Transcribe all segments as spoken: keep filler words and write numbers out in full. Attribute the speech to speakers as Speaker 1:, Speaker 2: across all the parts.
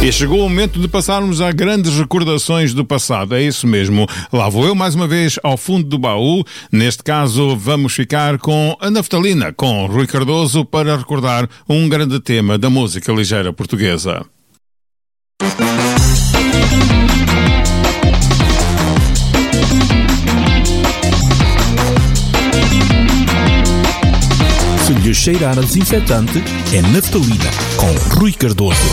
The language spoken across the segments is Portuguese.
Speaker 1: E chegou o momento de passarmos a grandes recordações do passado. É isso mesmo. Lá vou eu mais uma vez ao fundo do baú. Neste caso, vamos ficar com a Naftalina, com Rui Cardoso, para recordar um grande tema da música ligeira portuguesa.
Speaker 2: Se lhe cheirar a desinfetante, é Naftalina, com Rui Cardoso.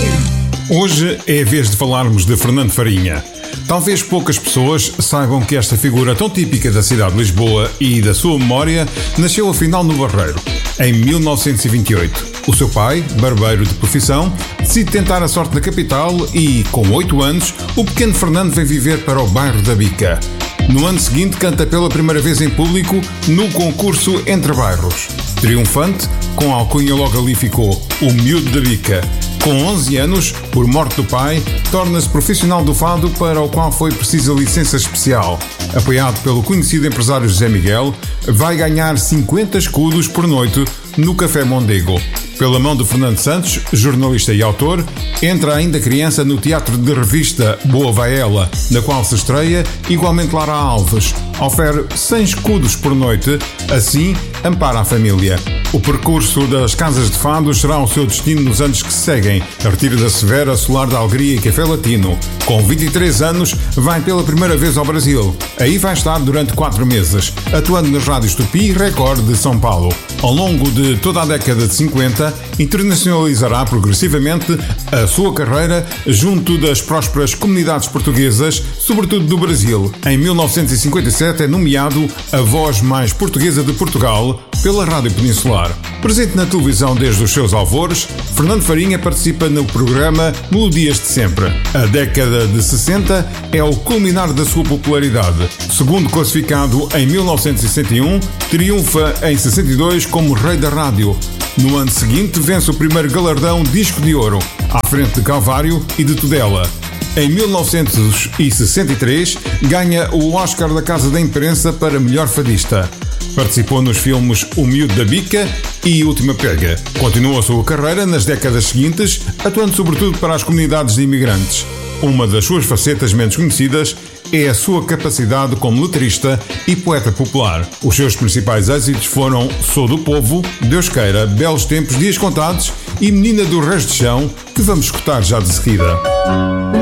Speaker 1: Hoje é a vez de falarmos de Fernando Farinha. Talvez poucas pessoas saibam que esta figura tão típica da cidade de Lisboa e da sua memória nasceu afinal no Barreiro, em mil novecentos e vinte e oito. O seu pai, barbeiro de profissão, decide tentar a sorte na capital e, com oito anos, o pequeno Fernando vem viver para o bairro da Bica. No ano seguinte canta pela primeira vez em público no concurso Entre Bairros. Triunfante, com a alcunha logo ali ficou o Miúdo da Bica. Com onze anos, por morte do pai, torna-se profissional do fado, para o qual foi precisa licença especial. Apoiado pelo conhecido empresário José Miguel, vai ganhar cinquenta escudos por noite no Café Mondego. Pela mão de Fernando Santos, jornalista e autor, entra ainda criança no teatro de revista Boa Vai Ela, na qual se estreia igualmente Lara Alves. Ofere cem escudos por noite, assim ampara a família. O percurso das casas de fado será o seu destino nos anos que se seguem. A Retira da Severa, Solar da Alegria e Café Latino. Com vinte e três anos, vai pela primeira vez ao Brasil. Aí vai estar durante quatro meses, atuando nas rádios Tupi e Record de São Paulo. Ao longo de toda a década de cinquenta, internacionalizará progressivamente a sua carreira junto das prósperas comunidades portuguesas, sobretudo do Brasil. Em mil novecentos e cinquenta e sete é nomeado a voz mais portuguesa de Portugal pela Rádio Peninsular. Presente na televisão desde os seus alvores, Fernando Farinha participa no programa Melodias de Sempre. A década de sessenta é o culminar da sua popularidade. Segundo classificado em mil novecentos e sessenta e um, triunfa em sessenta e dois como Rei da Rádio. No ano seguinte, vence o primeiro galardão Disco de Ouro, à frente de Calvário e de Tudela. Em mil novecentos e sessenta e três, ganha o Oscar da Casa da Imprensa para melhor fadista. Participou nos filmes O Miúdo da Bica e Última Pega. Continuou a sua carreira nas décadas seguintes, atuando sobretudo para as comunidades de imigrantes. Uma das suas facetas menos conhecidas é a sua capacidade como letrista e poeta popular. Os seus principais êxitos foram Sou do Povo, Deus Queira, Belos Tempos, Dias Contados e Menina do Resto de Chão, que vamos escutar já de seguida.